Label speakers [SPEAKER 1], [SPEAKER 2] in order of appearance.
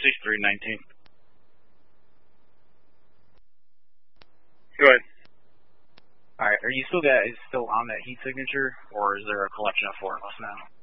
[SPEAKER 1] 6319.
[SPEAKER 2] Go ahead.
[SPEAKER 1] Alright, are you still guys still on that heat signature, or is there a collection of 4 of us now?